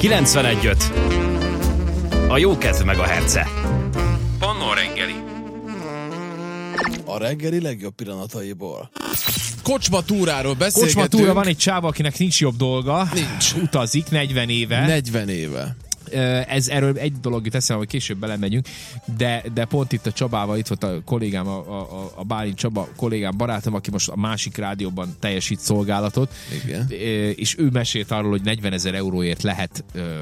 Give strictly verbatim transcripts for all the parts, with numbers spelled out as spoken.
kilencvenegy öt. A jó kedv meg a herce. Pannó reggeli. A reggeli legjobb pillanataiból. Kocsma túráról beszélgetünk. Kocsma túra, van egy csáva, akinek nincs jobb dolga. Nincs. Utazik negyven éve. negyven éve. Ez, erről egy dolog jut eszembe, hogy később belemegyünk, de, de pont itt a Csabával, itt volt a kollégám, a, a, a Bálint Csaba kollégám, barátom, aki most a másik rádióban teljesít szolgálatot. Igen. És ő mesélt arról, hogy negyvenezer euróért lehet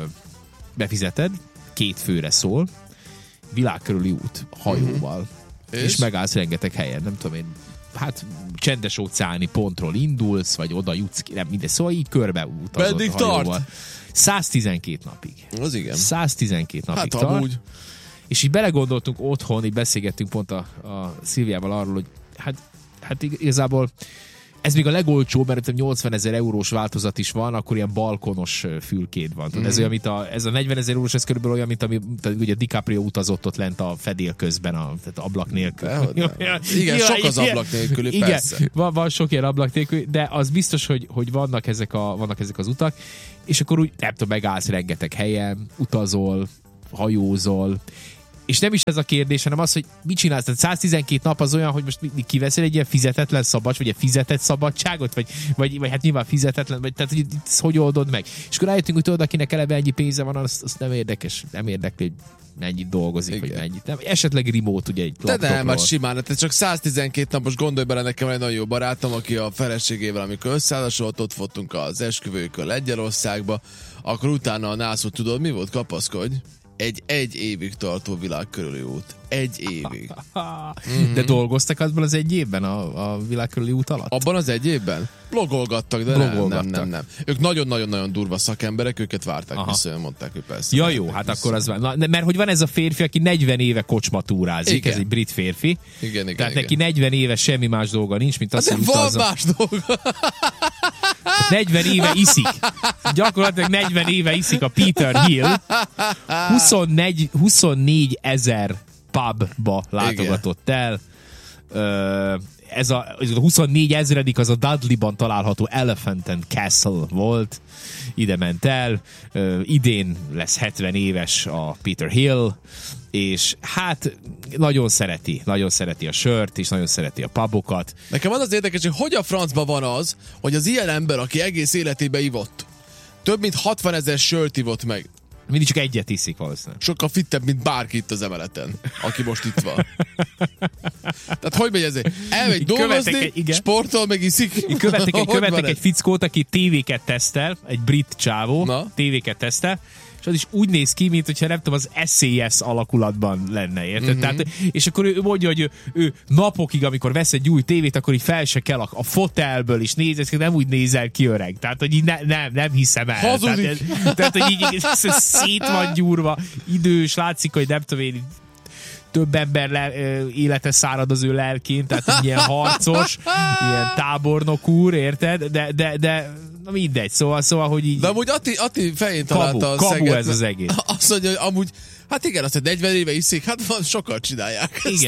befizeted, két főre szól, világkörüli út hajóval, mm-hmm. és? és megállsz rengeteg helyen, nem tudom én, hát csendes óceáni pontról indulsz, vagy oda jutsz ki, nem mindegy, szóval így körbe utazod Meddig hajóval. tart? száztizenkét napig. Az igen. száztizenkét napig hát, tart. Amúgy. És így belegondoltunk otthon, így beszélgettünk pont a, a Szilviával arról, hogy hát, hát igazából ez még a legolcsóbb, mert nyolcvanezer eurós változat is van, akkor ilyen balkonos fülkéd van. Mm-hmm. Ez, olyan, mint a, ez a negyvenezer eurós, ez körülbelül olyan, mint ami ugye DiCaprio utazott ott lent a fedél közben, a, tehát ablak nélkül. Igen, sok az ablak nélkül, igen, persze. Van, van sok ilyen ablak nélkül, de az biztos, hogy, hogy vannak, ezek a, vannak ezek az utak, és akkor úgy, nem tudom, megállsz rengeteg helyen, utazol, hajózol, és nem is ez a kérdés, hanem az, hogy mit csinálsz. Tehát száztizenkét nap az olyan, hogy most kiveszel egy ilyen fizetetlen szabad, vagy egy fizetett szabadságot, vagy, vagy, vagy hát nyilván fizetetlen, vagy, tehát hogy, ezt hogy oldod meg. És akkor rájöttünk, hogy tudod, akinek eleve ennyi pénze van, az, az nem érdekes, nem érdekli, hogy mennyit dolgozik, igen. vagy mennyit nem. Esetleg remote, ugye egy laptopról. De nem, hát simán, tehát csak száztizenkét nap, most gondolj bele, nekem egy nagyon jó barátom, aki a feleségével, amikor összeházasodott, ott voltunk az esküvőkön Lengyelországba, akkor utána a nászút, tudod, mi volt? Kapaszkodj! Egy egy évig tartó világ körüli út. Egy évig. Mm-hmm. De dolgoztak azban az egy évben a, a világ körüli út alatt? Abban az egy évben? Blogolgattak, de Blogolgattak. nem, nem, nem, nem. Ők nagyon-nagyon-nagyon durva szakemberek, őket várták Aha. vissza, mondták, hogy persze. Ja jó, hát vissza. Akkor az van. Na, mert hogy van ez a férfi, aki negyven éve kocsmatúrázik, igen. Ez egy brit férfi. Igen, igen, Tehát igen. neki negyven éve semmi más dolga nincs, mint az, hát hogy van utazza. más dolga. negyven éve iszik. Gyakorlatilag negyven éve iszik a Peter Hill. huszonnégy, huszonnégy ezer pubba látogatott el. Ez a, ez a huszonnégy ezredik az a Dudleyban található Elephant and Castle volt. Ide ment el. Idén lesz hetven éves a Peter Hill, és hát nagyon szereti, nagyon szereti a sört, és nagyon szereti a pubokat. Nekem az az érdekes, hogy hogy a francban van az, hogy az ilyen ember, aki egész életében ivott, több mint hatvanezer sört ivott meg. Mindig csak egyet iszik valószínűleg. Sokkal fittebb, mint bárki itt az emeleten, aki most itt van. Tehát hogy megy ez? Elmegy dolgozni, egy, sportol, meg iszik. Én követek, egy, követek egy fickót, aki tévéket tesztel, egy brit csávó, Na? tévéket tesztel, és az is úgy néz ki, mint hogyha nem tudom, az es á es alakulatban lenne, érted? Mm-hmm. Tehát, és akkor ő mondja, hogy ő, ő napokig, amikor vesz egy új tévét, akkor így fel se kell a, a fotelből, és néz, nem úgy nézel ki öreg. Tehát, hogy így ne, nem, nem hiszem el. Hazudik. Tehát, tehát, hogy így, így szét van gyúrva, idős, látszik, hogy nem tudom én, több ember le, élete szárad az ő lelkén, tehát ilyen harcos, ilyen tábornok úr, érted? De, de, de na mindegy, szóval, szóval, hogy így... De amúgy Ati, Ati fején találta kabu, a kabu szeget. ez az egész. Azt mondja, hogy amúgy, hát igen, azt, hogy negyven éve iszik, hát van, sokat csinálják. Igen.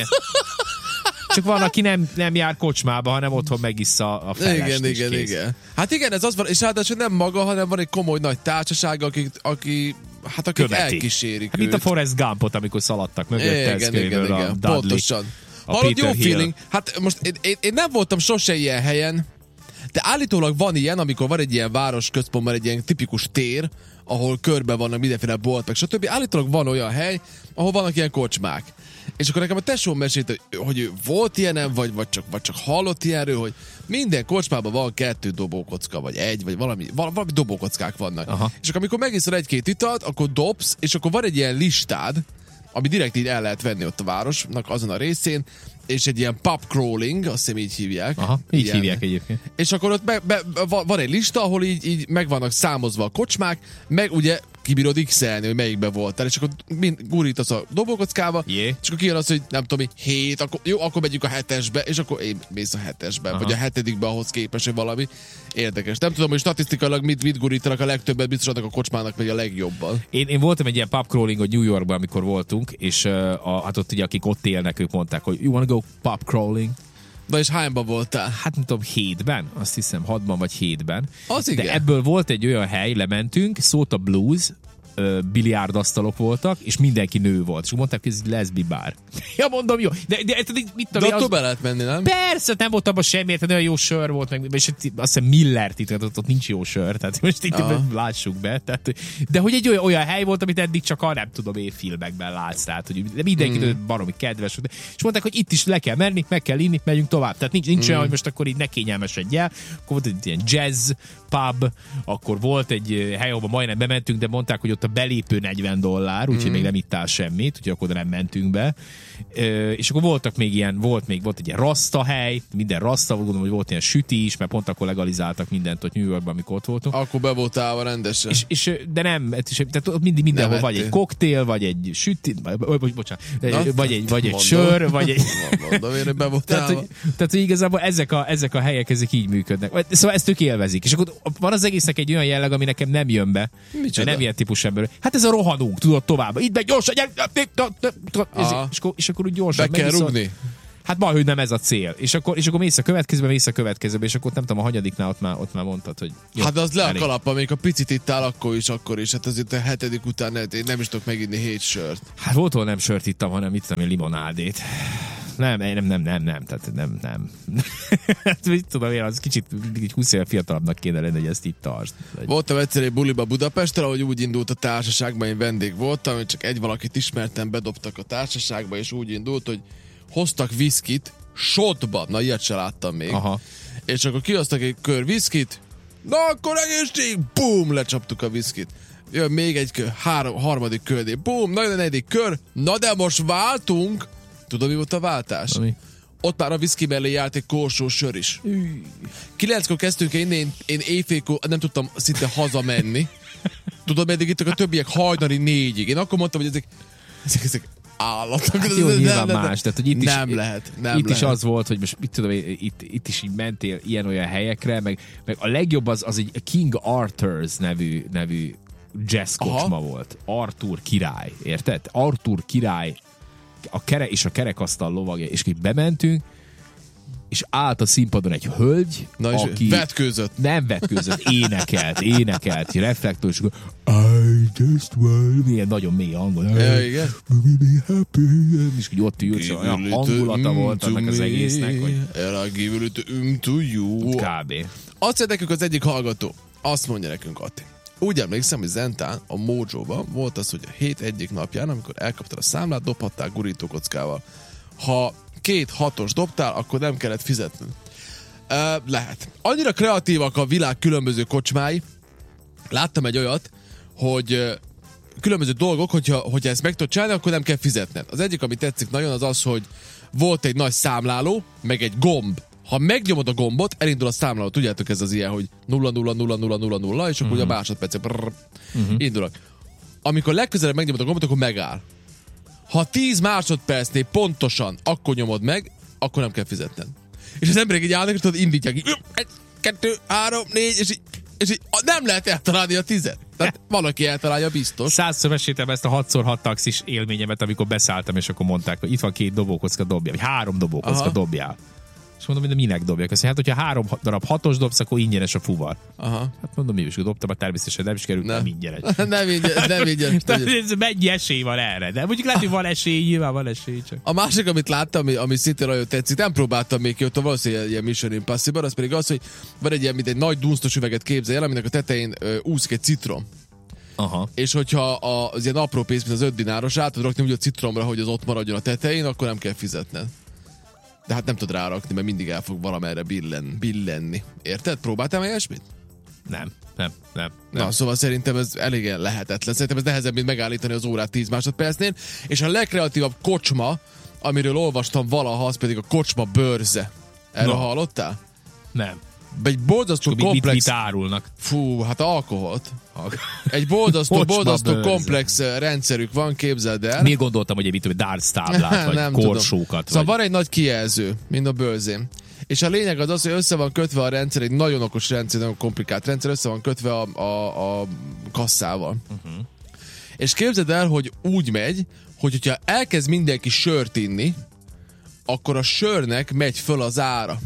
Csak van, aki nem, nem jár kocsmába, hanem otthon megissza a felest. Igen, igen, kész. igen. Hát igen, ez az van, és ráadásul nem maga, hanem van egy komoly nagy társaság, akik, aki, hát akik követi. elkísérik hát, őt. mint a Forrest Gumpot, amikor szaladtak mögötte. Igen, igen, igen, a Dudley, pontosan. a Hallod, jó Peter feeling. Hill. Hát most én, én, én nem voltam sose ilyen helyen, de állítólag van ilyen, amikor van egy ilyen városközpontban egy ilyen tipikus tér, ahol körbe vannak mindenféle bolt, meg stb. Állítólag van olyan hely, ahol vannak ilyen kocsmák. És akkor nekem a tesóm mesélt, hogy ő volt ilyenem, vagy, vagy, csak, vagy csak hallott ilyenről, hogy minden kocsmában van kettő dobókocka, vagy egy, vagy valami, valami dobókockák vannak. Aha. És akkor amikor megiszol egy-két italt, akkor dobsz, és akkor van egy ilyen listád, ami direkt így el lehet venni ott a városnak azon a részén, és egy ilyen pub crawling, azt hiszem így hívják. Aha, így ilyen. hívják egyébként. És akkor ott be, be, van egy lista, ahol így, így meg vannak számozva a kocsmák, meg ugye kibírod x-elni, hogy melyikben voltál, és akkor gurítasz a dobókockába, yeah. És akkor kijön az, hogy nem tudom, hét, akkor, jó, akkor megyünk a hetesbe, és akkor én mész a hetesbe, aha. Vagy a hetedikbe ahhoz képest, hogy valami érdekes. Nem tudom, hogy statisztikailag mit, mit gurítanak a legtöbbet, biztos a kocsmának megy a legjobban. Én, én voltam egy ilyen pub crawlingon New Yorkban, amikor voltunk, és uh, a, hát ott ugye, akik ott élnek, ők mondták, hogy you wanna go pub crawling? Na és hányban voltál? Hát nem tudom, hétben, azt hiszem hatban vagy hétben. Az igen. De ebből volt egy olyan hely, lementünk, Szóta Blues, ö, biliárdasztalok voltak, és mindenki nő volt. És mondták, hogy ez egy leszbi bár. Ja, mondom, jó. De, de, de, mit De tudom, ott az... be lehet menni, nem? Persze, nem volt abban semmi, tehát olyan jó sör volt, meg, és azt hiszem Millert itt, ott, ott nincs jó sör, tehát most itt Aha. lássuk be. Tehát, de hogy egy olyan, olyan hely volt, amit eddig csak a, nem tudom, én filmekben látsz, tehát hogy de mindenki mm. baromi kedves. És mondták, hogy itt is le kell menni, meg kell inni, megyünk tovább. Tehát nincs, nincs mm. olyan, hogy most akkor így ne kényelmesedj el. Akkor volt egy ilyen jazz pub, akkor volt egy hely, ahol majdnem bementünk, de mondták, hogy ott a belépő negyven dollár, úgyhogy mm. még nem ittál semmit, úgyhogy akkor nem mentünk be. Ö, és akkor voltak még ilyen, volt még volt egy ilyen rasta hely, minden rasta, gondolom, hogy volt ilyen süti is, mert pont akkor legalizáltak mindent ott New Yorkban, amikor ott voltunk. Akkor be volt állva rendesen. És, és, de nem, tehát ott mindig mindenhol vagy egy koktél, vagy egy süti, vagy, bocsánat, Na, vagy egy, vagy egy mondom. sör, vagy egy... Mondom én, hogy be volt tehát, hogy, tehát, hogy igazából ezek a, ezek a helyek, ezek így működnek. Szóval ezt ők élvezik. És akkor van az egésznek egy olyan jelleg, ami nekem nem jön be. Micsoda? Nem ilyen típus ember. Hát ez a rohanunk, tudod, tovább. Itt meg gyorsan, és, és akkor úgy gyorsan. Be kell rúgni. Hát majd, hogy nem ez a cél. És akkor, és akkor mész a következőbe, mész a következőbe, és akkor nem tudom, a hanyadiknál ott már, ott már mondtad, hogy... Jó, hát az le a elég. kalappa, még a picit itt áll, akkor is, akkor is. Hát azért a hetedik után nem, én nem is tudok meginni hét sört. Hát volt, hol nem sört ittam, hanem ittam én limonádét. Nem, nem, nem, nem, nem, tehát nem, nem. Hát mit tudom én, az kicsit egy húsz éve fiatalabbnak kéne lenni, hogy ezt itt tartsd. Voltam egyszer egy buliba Budapesten, ahogy úgy indult a társaságban, én vendég voltam, hogy csak egy valakit ismertem, bedobtak a társaságba, és úgy indult, hogy hoztak viszkit shotba, na ilyet se láttam még. Aha. És akkor kihoztak egy kör viszkit, na akkor egészség, bum, lecsaptuk a viszkit. Jön még egy kör, három, harmadik kör, bum, na jön a negyedik kör, na de most váltunk. Tudod, mi volt a váltás? Ami? Ott már a viszki mellé járt egy korsó sör is. Kilenckor kezdtünk inni, én, én éjfélkor nem tudtam szinte hazamenni. Tudod, meddig itt a többiek hajnali négyig. Én akkor mondtam, hogy ezek, ezek, ezek állatok. Hát jó, nyilván más. Tehát, hogy itt nem is, lehet. Nem itt lehet. is az volt, hogy most mit tudom, itt, itt is így mentél ilyen-olyan helyekre, meg, meg a legjobb az, az egy King Arthur's nevű, nevű jazz kocsma volt. Arthur király, érted? Arthur király a kere és a kerekasztal lovagja, és így bementünk, és állt a színpadon egy hölgy, na aki... vetkőzött. Nem vetkőzött, énekelt, énekelt, reflektor, és akkor I just want... Milyen nagyon mély hangol. Ja, igen. És így ott ült, olyan hangulata volt annak az egésznek, hogy... I give it to you. Kb. Azt mondja nekünk az egyik hallgató. Azt mondja nekünk, Atti. Úgy emlékszem, hogy Zentán, a Mojo-ban volt az, hogy a hét egyik napján, amikor elkaptad a számlát, dobhattál gurítókockával. Ha két hatos dobtál, akkor nem kellett fizetni. Uh, lehet. Annyira kreatívak a világ különböző kocsmái. Láttam egy olyat, hogy uh, különböző dolgok, hogyha, hogyha ezt meg tudod csinálni, akkor nem kell fizetned. Az egyik, ami tetszik nagyon, az az, hogy volt egy nagy számláló, meg egy gomb. Ha megnyomod a gombot, elindul a számláló. Tudjátok, ez az ilyen, hogy nulla nulla nulla nulla nulla nulla, és akkor uh-huh. ugye a másodpercek uh-huh. indulnak. Amikor legközelebb megnyomod a gombot, akkor megáll. Ha tíz másodpercnél pontosan akkor nyomod meg, akkor nem kell fizetned. És az emberek így állnak, és tudod, indítják így. Egy, kettő, három, négy, és így, és így nem lehet eltalálni a tizet. Tehát valaki eltalálja biztos. Százszor meséltem ezt a hat szor hat taxis élményemet, amikor beszálltam, és akkor mondták, hogy itt van két dobókocka, dobjál, vagy három dobókocka, dobjál. És mondom, hogy minek dobjak. Azt mondja, hát, hogyha három darab hatos dobsz, akkor ingyenes a fuvar. Aha. Hát mondom, mi is dobtam, hát természetesen nem is került, nem, nem ingyenes. nem ingyenes, nem ingyenes. Mennyi esély van erre? De mondjuk lehet, hogy van esély, nyilván van esély csak. A másik, amit láttam, ami, ami szintén nagyon tetszik, nem próbáltam még ki, ott valószínűleg ilyen Mission Impossible, az pedig az, hogy van egy ilyen, mint egy nagy dunsztos üveget képzelj el, aminek a tetején ö, úszik egy citrom. Aha. És hogyha az ilyen apró pénz, mint az öt dináros át tudod rakni úgy a citromra, hogy az ott maradjon a tetején, akkor nem kell fizetned. De hát nem tud rárakni, mert mindig el fog valamerre billen, billenni. Érted? Próbáltál meg ilyesmit? Nem, nem, nem, nem. Na, szóval szerintem ez elég lehetetlen. Szerintem ez nehezebb, mint megállítani az órát tíz másodpercnél. És a legkreatívabb kocsma, amiről olvastam valaha, az pedig a kocsma bőrze. Erről no. hallottál? Nem. Egy borzasztó mit, komplex... Mit, mit árulnak? Fú, hát alkoholt. Egy borzasztó, borzasztó komplex rendszerük van, képzeld el. Miért gondoltam, hogy egy mit, darts táblát, vagy nem korsókat? Tudom. Szóval vagy... van egy nagy kijelző, mint a bőrzén. És a lényeg az az, hogy össze van kötve a rendszer, egy nagyon okos rendszer, nagyon komplikált rendszer, össze van kötve a, a, a kasszával. Uh-huh. És képzeld el, hogy úgy megy, hogy hogyha elkezd mindenki sört inni, akkor a sörnek megy föl az ára.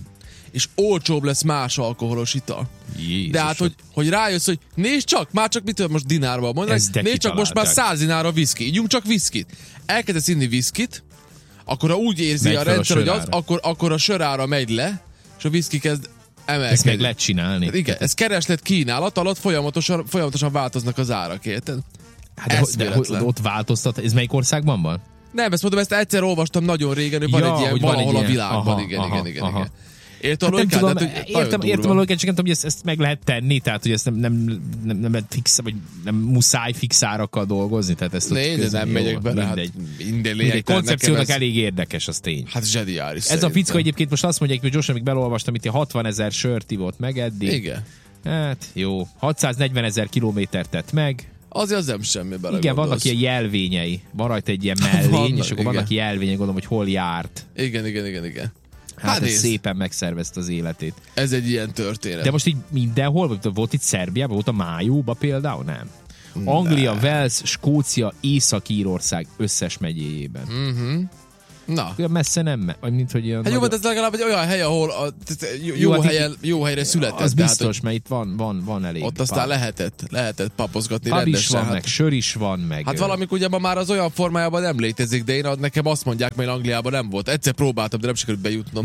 és olcsóbb lesz más alkoholos ital. Jézusom. De hát, hogy, hogy rájössz, hogy nézd csak, már csak mit tudom most dinárban mondani, nézd csak most már száz dinár a viszki, ígyunk csak viszkit. Elkezdesz inni viszkit, akkor ha úgy érzi megy a rendszer, hogy az, akkor, akkor a sörára megy le, és a viszki kezd emelkedni. Ezt meg lehet csinálni. Igen, ez kereslet kínálat alatt folyamatosan, folyamatosan változnak az árak, érted? Hát de, de, de ott változtat, ez melyik országban van? Nem, ezt mondom, ezt egyszer olvastam nagyon régen, hogy ja, van egy ilyen hogy valahol van egy a ilyen. világban, Aha, igen, aha, igen, igen, aha. igen. Érted Hát a nem logikát? tudom, Tehát, hogy értem, értem a logikát, csak nem tudom, hogy ezt, ezt meg lehet tenni, tehát hogy ezt nem, nem, nem, nem, fix, vagy nem muszáj fix árakkal dolgozni, tehát ezt Né, de nem megyek bele, hát minden lényeg. Koncepciónak ez... elég érdekes, az tény. Hát zseniális. Ez szerintem. a fickó egyébként most azt mondják, hogy gyorsan még belolvastam, itt hatvanezer sört ivott meg eddig. Igen. Hát jó, hatszáznegyvenezer kilométert tett meg. Azért az nem semmi bele. Igen, vannak ilyen jelvényei. Van rajta egy ilyen mellény, Vannak, és akkor igen. vannak jelvények, gondolom, hogy hol járt. Igen, igen, igen, igen. Hát, Hát ez nézd, szépen megszervezte az életét. ez egy ilyen történet. De most így mindenhol, vagy volt itt Szerbiában, volt a Májóban például? Nem. Anglia, Wales, Skócia, Észak-Írország összes megyéjében. Mhm. Na. Olyan messze nem, me- vagy mint hogy ilyen Hát jó, nagyon- ez legalább egy olyan hely, ahol a, tehát jó, Jó, hát helyen, jó helyre született. az tehát, biztos, mert itt van, van, van elég. ott aztán lehetett, lehetett papozgatni Pub is rendesen. van, hát, meg sör is van, meg... hát valamik ugye ma már az olyan formájában nem létezik, de én ad- nekem azt mondják, mert Angliában nem volt. Egyszer próbáltam, de nem sikerült bejutnom.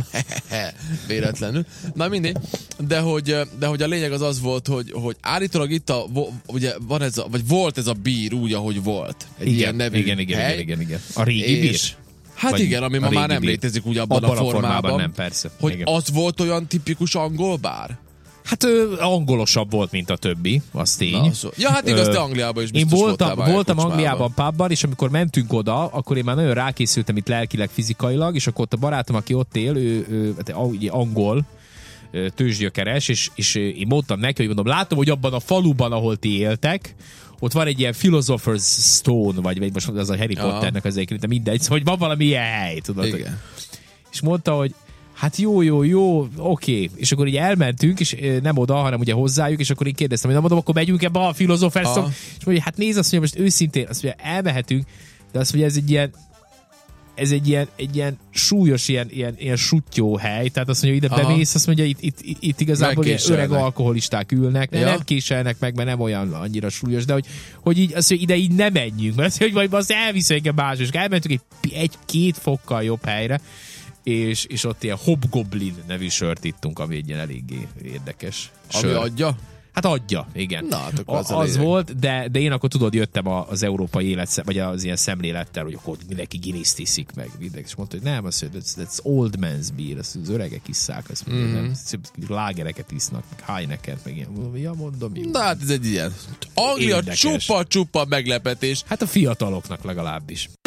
Véletlenül. Na mindegy. De hogy, de hogy a lényeg az az volt, hogy, hogy állítólag itt a, vo- ugye van ez a, vagy volt ez a bír úgy, ahogy volt. Egy igen, ilyen nevű igen, igen, hely, igen, igen, igen. A régi bír? és, Hát Vagy igen, ami a ma már régi nem bír. létezik úgy abban, Abban a formában. a formában nem, persze. Hogy Igen. az volt olyan tipikus angol bár? Hát ö, angolosabb volt, mint a többi, az tény. Na, szó. Ja, hát igaz, Ö, te Angliában is Én biztos voltam, voltál voltam kocsmában. Angliában pubban, és amikor mentünk oda, akkor én már nagyon rákészültem itt lelkileg, fizikailag, és akkor ott a barátom, aki ott él, ő, ő hát, ugye, angol, ö, tőzsgyökeres, és, és én mondtam neki, hogy mondom, látom, hogy abban a faluban, ahol ti éltek, ott van egy ilyen Philosopher's Stone, vagy, vagy most az a Harry Aha. Potternek az egyébként, de mindegy, szóval, hogy van valami ilyen hely, tudod. Igen. És mondta, hogy hát jó, jó, jó, oké. És akkor így elmentünk, és ö, nem oda, hanem ugye hozzájuk, és akkor én kérdeztem, hogy nem mondom, akkor megyünk ebbe a Philosopher's Aha. Stone. És mondja, hát nézd, azt mondja, most őszintén, azt mondja, elmehetünk, de azt mondja, ez egy ilyen ez egy ilyen, egy ilyen súlyos, ilyen, ilyen, ilyen suttyó hely, tehát azt mondja, ide Aha. bemész, azt mondja, itt, itt, itt, itt igazából ilyen Megkéselnek. öreg alkoholisták ülnek, Ja. ja. nem késelnek meg, mert nem olyan annyira súlyos, de hogy, hogy így, azt mondja, ide így nem menjünk, mert azt mondja, hogy majd azt elvisz engem más, és elmentünk egy, egy-két fokkal jobb helyre, és, és ott ilyen Hobgoblin nevű sört ittunk, ami egy ilyen eléggé érdekes Ami sör. adja? Hát adja, igen. Na, hát akkor A, az a az lényeg. volt, de, de én akkor tudod, jöttem a- az európai élet, vagy az ilyen szemlélettel, hogy akkor mindenki Guinness-t iszik meg, mindenki, és mondta, hogy nem, azt mondja, that's, that's old man's beer, azt az öregek isszák, azt mondja, Mhm. mm-hmm. nem, lágereket isznak, meg Heineken, meg ilyen, ja, mondom, jó. Na hát ez egy ilyen. Anglia Érdekes. csupa-csupa meglepetés. Hát a fiataloknak legalábbis.